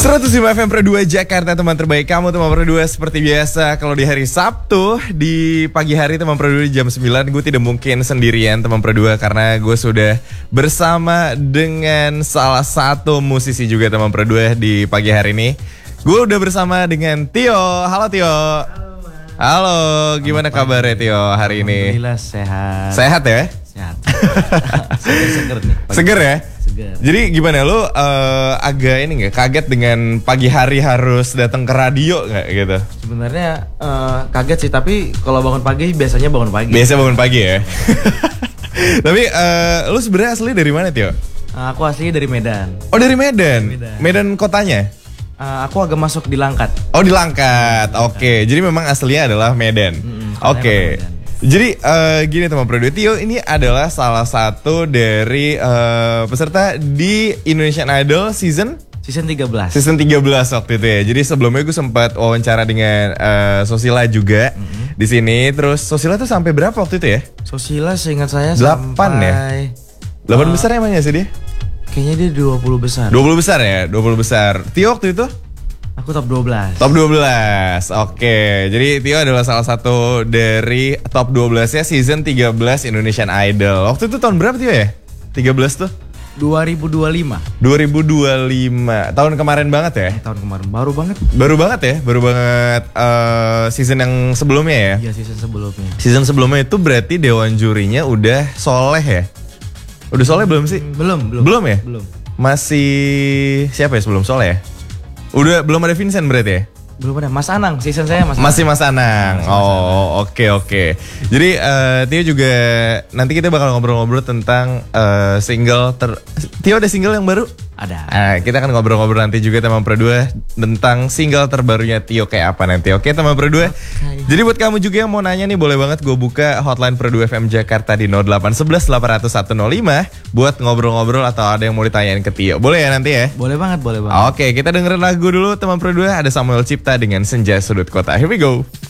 105 FM Pro 2 Jakarta, teman terbaik kamu, teman Pro 2. Seperti biasa, kalau di hari Sabtu, di pagi hari teman Pro 2 di jam 9, gue tidak mungkin sendirian teman Pro 2, karena gue sudah bersama dengan salah satu musisi juga teman Pro 2 di pagi hari ini. Gue udah bersama dengan Tio. Halo Tio. Halo Mas. Halo, gimana kabarnya Tio hari ini? Alhamdulillah sehat. Sehat ya? Sehat. Seger nih. Seger ya? Seger. Jadi gimana lu agak ini nggak kaget dengan pagi hari harus datang ke radio nggak gitu? Sebenarnya kaget sih, tapi kalau bangun pagi biasanya bangun pagi. Biasa bangun pagi ya. Tapi lu sebenarnya asli dari mana Tio? Aku asli dari Medan. Oh dari Medan. Medan. Medan kotanya? Aku agak masuk di Langkat. Oh di Langkat. Oke. Jadi memang aslinya adalah Medan. Oke. Medan. Jadi gini teman Pro 2, Tio ini adalah salah satu dari peserta di Indonesian Idol season 13. Season 13 waktu itu ya. Jadi sebelumnya gue sempat wawancara dengan Sosila juga di sini. Terus Sosila tuh sampai berapa waktu itu ya? Sosila seingat saya 8 sampai ya? 8 besar emangnya sih dia? Kayaknya dia 20 besar. 20 besar ya? 20 besar. Tio waktu itu? Aku top 12. Top 12. Oke. Jadi Tio adalah salah satu dari top 12-nya season 13 Indonesian Idol. Waktu itu tahun berapa Tio ya? 13 tuh? 2025. 2025. Tahun kemarin banget ya? Tahun kemarin baru banget. Baru banget ya? Baru banget season yang sebelumnya ya? Iya, season sebelumnya. Season sebelumnya itu berarti dewan jurinya udah Soleh ya? Udah Soleh belum sih? Belum Belum ya? Belum. Masih siapa ya sebelum Soleh ya? Udah belum ada Vincent berarti ya? Belum ada. Mas Anang, season saya Mas Anang. Masih Mas Anang. Oh, oke. Jadi Tio juga nanti kita bakal ngobrol-ngobrol tentang single Tio ada single yang baru? Ada. Kita akan ngobrol-ngobrol nanti juga teman Pro 2 tentang single terbarunya Tio kayak apa nanti. Oke teman Pro 2. Jadi buat kamu juga yang mau nanya nih, boleh banget gue buka hotline Pro 2 FM Jakarta di 0811 800 105 buat ngobrol-ngobrol atau ada yang mau ditanyain ke Tio. Boleh ya nanti ya? Boleh banget. Oke, kita dengerin lagu dulu teman Pro 2. Ada Samuel Cipta dengan Senja Sudut Kota. Here we go.